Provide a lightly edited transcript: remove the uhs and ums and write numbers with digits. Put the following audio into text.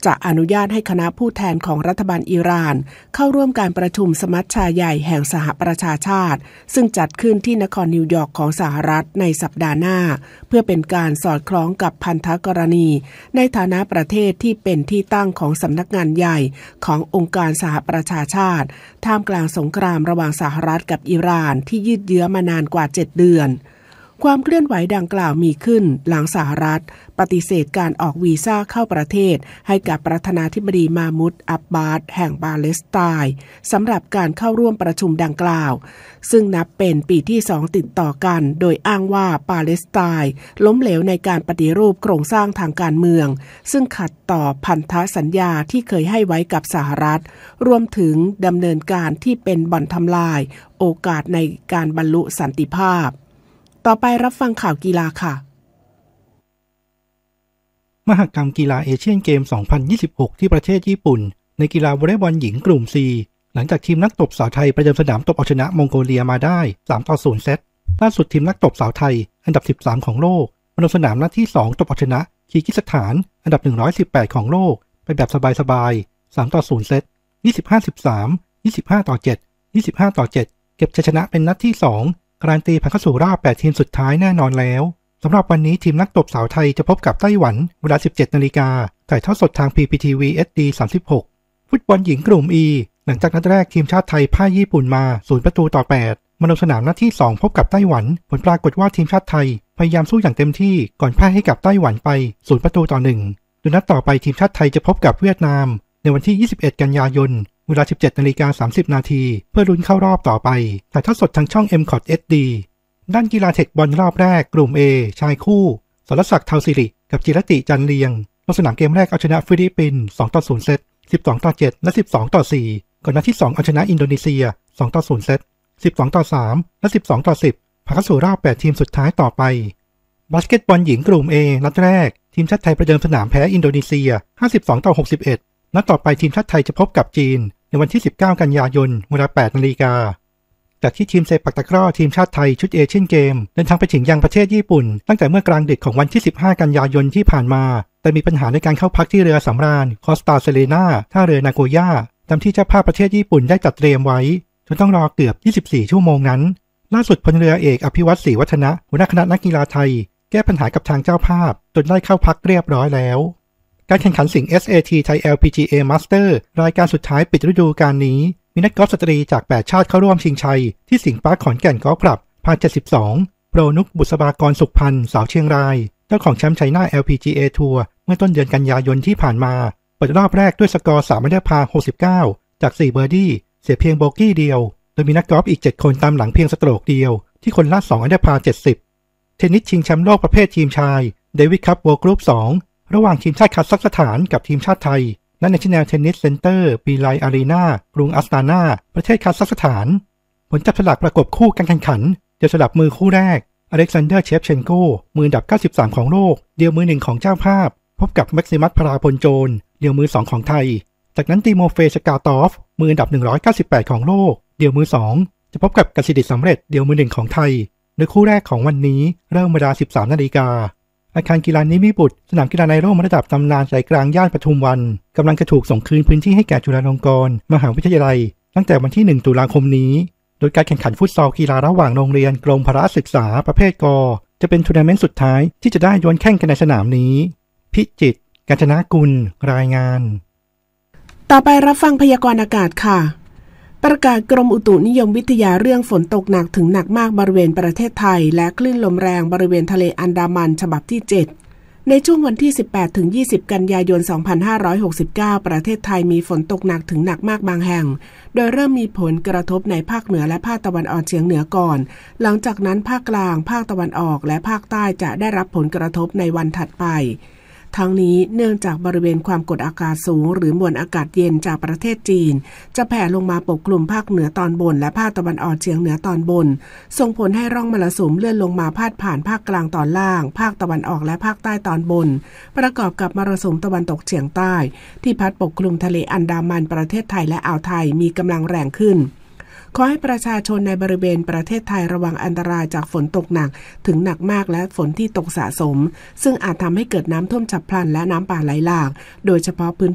จะอนุญาตให้คณะผู้แทนของรัฐบาลอิหร่านเข้าร่วมการประชุมสมัชชาใหญ่แห่งสหประชาชาติซึ่งจัดขึ้นที่นครนิวยอร์กของสหรัฐในสัปดาห์หน้าเพื่อเป็นการสอดคล้องกับพันธกรณีในฐานะประเทศที่เป็นที่ตั้งของสำนักงานใหญ่ขององค์การสหประชาชาติท่ามกลางสงครามระหว่างสหรัฐกับอิหร่านที่ยืดเยื้อมานานกว่า7 เดือนความเคลื่อนไหวดังกล่าวมีขึ้นหลังสหรัฐปฏิเสธการออกวีซ่าเข้าประเทศให้กับประธานาธิบดีมามุดอับบาสแห่งปาเลสไตน์สำหรับการเข้าร่วมประชุมดังกล่าวซึ่งนับเป็นปีที่2ติดต่อกันโดยอ้างว่าปาเลสไตน์ล้มเหลวในการปฏิรูปโครงสร้างทางการเมืองซึ่งขัดต่อพันธสัญญาที่เคยให้ไว้กับสหรัฐรวมถึงดำเนินการที่เป็นบ่อนทำลายโอกาสในการบรรลุสันติภาพต่อไปรับฟังข่าวกีฬาค่ะมหกรรมกีฬาเอเชียนเกม 2026 ที่ประเทศญี่ปุ่นในกีฬาวอลเลย์บอลหญิงกลุ่ม C หลังจากทีมนักตบสาวไทยประเดิมสนามตบเอาชนะมองโกเลียมาได้ 3-0 เซตล่าสุดทีมนักตบสาวไทยอันดับ 13 ของโลกประเดิมสนามนัดที่ 2 ตบเอาชนะคีร์กิสถานอันดับ 118 ของโลกไปแบบสบายๆ 3-0 เซต 25-13 25-7 25-7 เก็บชัยชนะเป็นนัดที่ 2การันตีผ่านเข้าสู่รอบ 8 ทีมสุดท้ายแน่นอนแล้วสำหรับวันนี้ทีมนักตบสาวไทยจะพบกับไต้หวันเวลา 17 นาฬิกาถ่ายทอดสดทาง PPTV SD 36 ฟุตบอลหญิงกลุ่ม E หลังจากนัดแรกทีมชาติไทยพ่ายญี่ปุ่นมา0-8มาลงสนามนัดที่ 2 พบกับไต้หวันผลปรากฏว่าทีมชาติไทยพยายามสู้อย่างเต็มที่ก่อนพ่ายให้กับไต้หวันไป0-1โดยนัดต่อไปทีมชาติไทยจะพบกับเวียดนามในวันที่ 21 กันยายนเวลา 17:30 นาทีเพื่อลุ้นเข้ารอบต่อไปถ่ายทอดสดทางช่อง MCOT SD ด้านกีฬาเทคบอลรอบแรกกลุ่ม A ชายคู่สรศักดิ์เทาสิริกับจิรติจันเลียงลงสนามเกมแรกเอาชนะฟิลิปปินส์ 2-0 เซต 12-7 และ 12-4 ก่อนนัดที่ 2 เอาชนะอินโดนีเซีย 2-0 เซต 12-3 และ 12-10 ผ่านเข้าสู่รอบ 8 ทีมสุดท้ายต่อไปบาสเกตบอลหญิงกลุ่ม A นัดแรกทีมชาติไทยประเดิมสนามแพ้อินโดนีเซีย 52-61 นัดต่อไปทีมชาติไทยจะพบกับจีนในวันที่ 19 กันยายนเวลา 8 นาฬิกาจากที่ทีมเซปักตะกร้อทีมชาติไทยชุดเอเชียนเกมเดินทางไปถึงยังประเทศญี่ปุ่นตั้งแต่เมื่อกลางดึกของวันที่ 15 กันยายนที่ผ่านมาแต่มีปัญหาในการเข้าพักที่เรือสำราญคอสตาเซเลนาท่าเรือนาโกย่าตามที่เจ้าภาพประเทศญี่ปุ่นได้จัดเตรียมไว้จนต้องรอเกือบ 24 ชั่วโมงนั้นล่าสุดพลเรือเอกอภิวัตรศรีวัฒนะหัวหน้าคณะนักกีฬาไทยแก้ปัญหากับทางเจ้าภาพจนได้เข้าพักเรียบร้อยแล้วการแข่งขันสิงห์ SAT Thai LPGA Master รายการสุดท้ายปิดฤดูกาลนี้มีนักกอล์ฟสตรีจาก8ชาติเข้าร่วมชิงชัยที่สิงห์ปาร์คขอนแก่นกอล์ฟคลับพา72โปรนุกบุษบากรสุขพันธ์สาวเชียงรายเจ้าของแชมป์ไชน่า LPGA ทัวร์เมื่อต้นเดือนกันยายนที่ผ่านมาเปิดรอบแรกด้วยสกอร์3อันเดอร์พาร์69จาก4เบอร์ดี้เสียเพียงโบกี้เดียวโดยมีนักกอล์ฟอีก7คนตามหลังเพียงสโตรกเดียวที่คนละ2อันเดอร์พาร์70เทนนิสชิงแชมป์โลกประเภททีมชายเดวิดคัพเวิลด์กรุ๊ป2ระหว่างทีมชาติคัซัคสถานกับทีมชาติไทยณ National Tennis Center บีไลอารีนากรุงอัสตานาประเทศคัซัคสถานผลจับสลากประกบคู่การแข่งขันจะสลับมือคู่แรกอเล็กซานเดอร์เชฟเชนโกมืออันดับ93ของโลกเดียวมือ1ของเจ้าภาพพบกับแม็กซิมัสพราพลโจนเดียวมือ2ของไทยจากนั้นติโมเฟสกาตอฟมืออันดับ198ของโลกเดียวมือ2จะพบกับกสิดิษฐ์สำเร็จเดียวมือ1ของไทยโดยคู่แรกของวันนี้เริ่มเวลา 13 นาฬิกาอาคารกีฬานิมิบุตรสนามกีฬาในร่มระดับตำนานใจกลางย่านปทุมวันกำลังจะถูกส่งคืนพื้นที่ให้แก่จุฬาลงกรณ์มหาวิทยาลัยตั้งแต่วันที่ 1 ตุลาคมนี้โดยการแข่งขันฟุตซอลกีฬาระหว่างโรงเรียนกรมพละศึกษาประเภทกจะเป็นทัวร์นาเมนต์สุดท้ายที่จะได้ดวลแข่งกันในสนามนี้พิจิตร กาญจนกุลรายงานต่อไปรับฟังพยากรณ์อากาศค่ะประกาศกรมอุตุนิยมวิทยาเรื่องฝนตกหนักถึงหนักมากบริเวณประเทศไทยและคลื่นลมแรงบริเวณทะเลอันดามันฉบับที่ 7ในช่วงวันที่ 18-20 กันยายน 2569 ประเทศไทยมีฝนตกหนักถึงหนักมากบางแห่งโดยเริ่มมีผลกระทบในภาคเหนือและภาคตะวันออกเฉียงเหนือก่อนหลังจากนั้นภาคกลางภาคตะวันออกและภาคใต้จะได้รับผลกระทบในวันถัดไปทั้งนี้เนื่องจากบริเวณความกดอากาศสูงหรือมวลอากาศเย็นจากประเทศจีนจะแผ่ลงมาปกคลุมภาคเหนือตอนบนและภาคตะวันออกเฉียงเหนือตอนบนส่งผลให้ร่องมรสุมเลื่อนลงมาพาดผ่านภาคกลางตอนล่างภาคตะวันออกและภาคใต้ตอนบนประกอบกับมรสุมตะวันตกเฉียงใต้ที่พัดปกคลุมทะเลอันดามันประเทศไทยและอ่าวไทยมีกำลังแรงขึ้นขอให้ประชาชนในบริเวณประเทศไทยระวังอันตรายจากฝนตกหนักถึงหนักมากและฝนที่ตกสะสมซึ่งอาจทำให้เกิดน้ำท่วมฉับพลันและน้ำป่าไหลหลากโดยเฉพาะพื้น